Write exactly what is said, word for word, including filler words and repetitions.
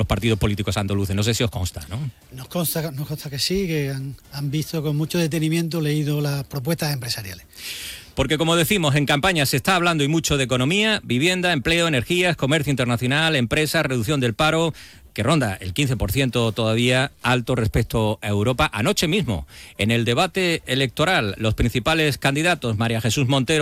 partidos políticos andaluces. No sé si os consta, ¿no? Nos consta, nos consta que sí, que han, han visto con mucho detenimiento, leído las propuestas empresariales. Porque, como decimos, en campaña se está hablando y mucho de economía, vivienda, empleo, energías, comercio internacional, empresas, reducción del paro, que ronda el quince por ciento todavía, alto respecto a Europa. Anoche mismo, en el debate electoral, los principales candidatos, María Jesús Montero,